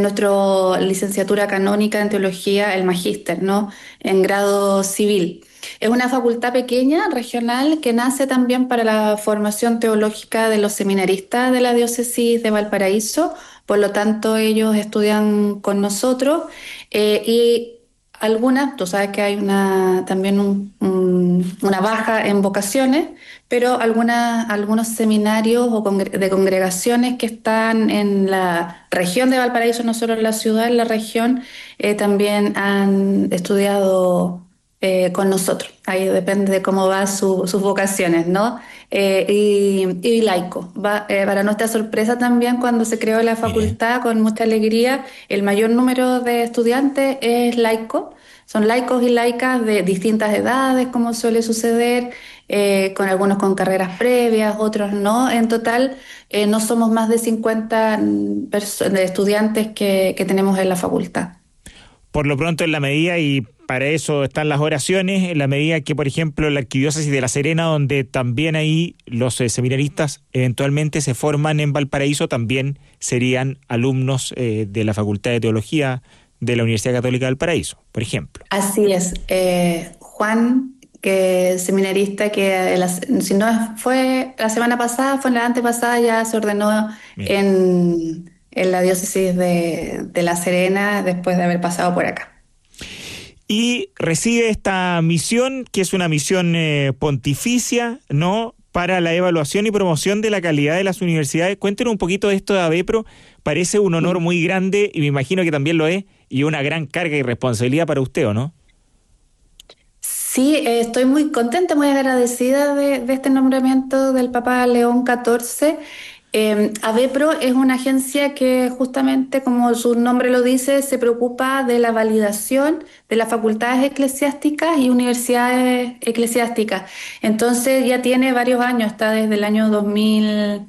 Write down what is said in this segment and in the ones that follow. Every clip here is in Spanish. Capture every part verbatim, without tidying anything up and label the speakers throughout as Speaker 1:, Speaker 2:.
Speaker 1: nuestra licenciatura canónica en teología, el magíster, ¿no? En grado civil. Es una facultad pequeña, regional, que nace también para la formación teológica de los seminaristas de la diócesis de Valparaíso. Por lo tanto, ellos estudian con nosotros eh, y algunas, tú sabes que hay una, también un- un- una baja en vocaciones, pero algunas, algunos seminarios o congre- de congregaciones que están en la región de Valparaíso, no solo en la ciudad, en la región, eh, también han estudiado eh, con nosotros. Ahí depende de cómo van su- sus vocaciones, ¿no? Eh, y, y laico. Va, eh, para nuestra sorpresa también, cuando se creó la
Speaker 2: Mire.
Speaker 1: facultad, con mucha alegría, el mayor número de estudiantes es laico. Son laicos y laicas de distintas edades, como suele suceder, eh, con algunos con carreras previas, otros no. En total, eh, no somos más de cincuenta mm, perso- de estudiantes que, que tenemos en la facultad.
Speaker 2: Por lo pronto, en la medida, y para eso están las oraciones, en la medida que, por ejemplo, la Arquidiócesis de La Serena, donde también ahí los eh, seminaristas eventualmente se forman en Valparaíso, también serían alumnos eh, de la Facultad de Teología de la Universidad Católica de Valparaíso, por ejemplo.
Speaker 1: Así es. Eh, Juan, que es seminarista, que la- si no fue la semana pasada, fue la antepasada, ya se ordenó
Speaker 2: Mire.
Speaker 1: en, en la diócesis de, de La Serena después de haber pasado por acá.
Speaker 2: Y recibe esta misión, que es una misión eh, pontificia, ¿no?, para la evaluación y promoción de la calidad de las universidades. Cuéntenos un poquito de esto de AVEPRO. Parece un honor muy grande, y me imagino que también lo es, y una gran carga y responsabilidad para usted, ¿o no?
Speaker 1: Sí, eh, estoy muy contenta, muy agradecida de, de este nombramiento del Papa León catorce. Eh, AVEPRO es una agencia que justamente, como su nombre lo dice, se preocupa de la validación de las facultades eclesiásticas y universidades eclesiásticas. Entonces ya tiene varios años, está desde el año dos mil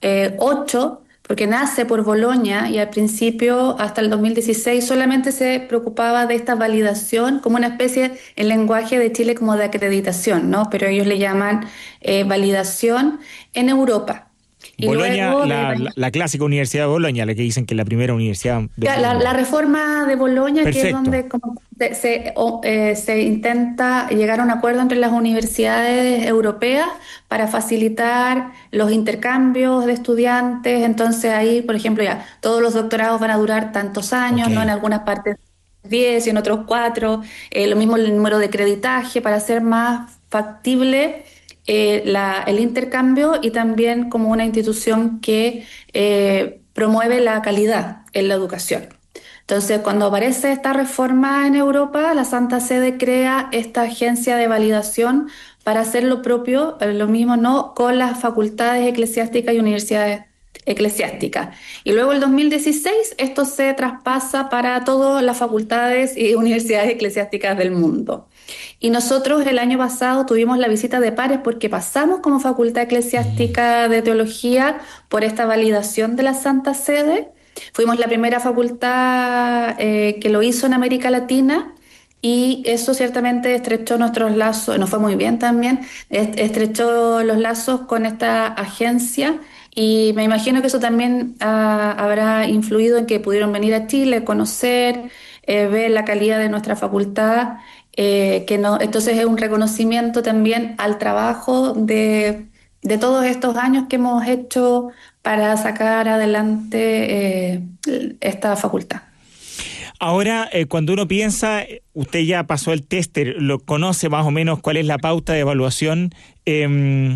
Speaker 1: ocho, porque nace por Bolonia y al principio, hasta el dos mil dieciséis, solamente se preocupaba de esta validación como una especie, en lenguaje de Chile, como de acreditación, ¿no? Pero ellos le llaman eh, validación en Europa. Y
Speaker 2: Boloña,
Speaker 1: luego de
Speaker 2: la, la, la clásica Universidad de Boloña, la que dicen que es la primera universidad del
Speaker 1: ya, La, la
Speaker 2: mundo.
Speaker 1: reforma de Boloña, que es
Speaker 2: Perfecto.
Speaker 1: donde como se, se, o, eh, se intenta llegar a un acuerdo entre las universidades europeas para facilitar los intercambios de estudiantes. Entonces ahí, por ejemplo, ya todos los doctorados van a durar tantos
Speaker 2: Ok.
Speaker 1: años, ¿no? En algunas partes diez y en otros cuatro. Lo mismo el número de creditaje para hacer más factible eh, la- el intercambio, y también como una institución que eh, promueve la calidad en la educación. Entonces, cuando aparece esta reforma en Europa, la Santa Sede crea esta agencia de validación para hacer lo propio, eh, lo mismo, ¿no?, con las facultades eclesiásticas y universidades eclesiásticas. Y luego el dos mil dieciséis esto se traspasa para todas las facultades y universidades eclesiásticas del mundo. Y nosotros el año pasado tuvimos la visita de pares porque pasamos como Facultad
Speaker 2: Mm.
Speaker 1: Eclesiástica de Teología por esta validación de la Santa Sede. Fuimos la primera facultad eh, que lo hizo en América Latina, y eso ciertamente estrechó nuestros lazos, nos fue muy bien también, est- estrechó los lazos con esta agencia, y me imagino que eso también ah, habrá influido en que pudieron venir a Chile, conocer, eh, ver la calidad de nuestra facultad, eh, que no, entonces es un reconocimiento también al trabajo de, de todos estos años que hemos hecho para sacar adelante eh, esta facultad.
Speaker 2: Ahora, eh, cuando uno piensa, eh, usted ya pasó el tester, lo conoce más o menos cuál es la pauta de evaluación. eh,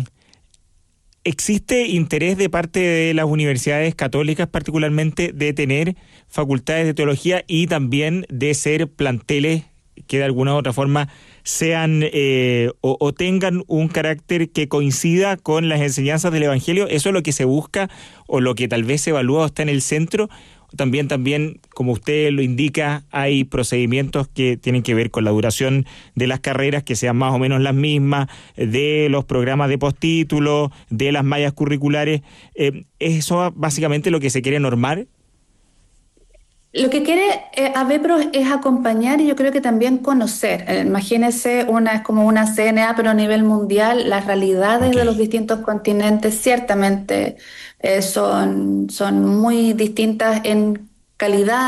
Speaker 2: ¿Existe interés de parte de las universidades católicas particularmente de tener facultades de teología y también de ser planteles que de alguna u otra forma sean eh, o, o tengan un carácter que coincida con las enseñanzas del Evangelio? ¿Eso es lo que se busca o lo que tal vez se evalúa o está en el centro? También, también, como usted lo indica, hay procedimientos que tienen que ver con la duración de las carreras, que sean más o menos las mismas, de los programas de postítulo, de las mallas curriculares. Eh, ¿es eso básicamente lo que se quiere normar?
Speaker 1: Lo que quiere eh, AVEPRO es acompañar, y yo creo que también conocer. Eh, imagínese, una, es como una C N A, pero a nivel mundial, las realidades
Speaker 2: Ok.
Speaker 1: de los distintos continentes ciertamente eh, son, son muy distintas en calidad.